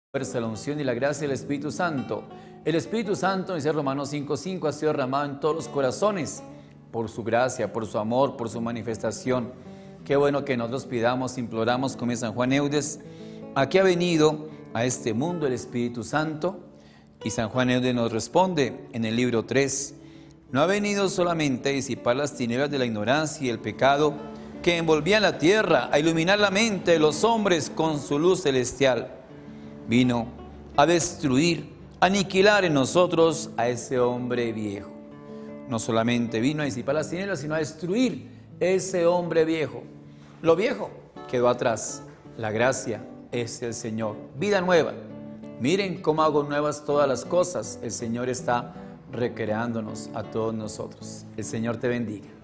Fuerza, la unción y la gracia del Espíritu Santo. El Espíritu Santo, dice Romanos 5:5, ha sido derramado en todos los corazones por su gracia, por su amor, por su manifestación. Qué bueno que nosotros pidamos, imploramos, como San Juan Eudes, aquí ha venido a este mundo el Espíritu Santo. Y San Juan Eudes nos responde en el libro 3, no ha venido solamente a disipar las tinieblas de la ignorancia y el pecado que envolvían la tierra, a iluminar la mente de los hombres con su luz celestial. Vino a destruir, aniquilar en nosotros a ese hombre viejo. No solamente vino a disipar las tinieblas, sino a destruir ese hombre viejo. Lo viejo quedó atrás. La gracia es el Señor. Vida nueva. Miren cómo hago nuevas todas las cosas. El Señor está recreándonos a todos nosotros. El Señor te bendiga.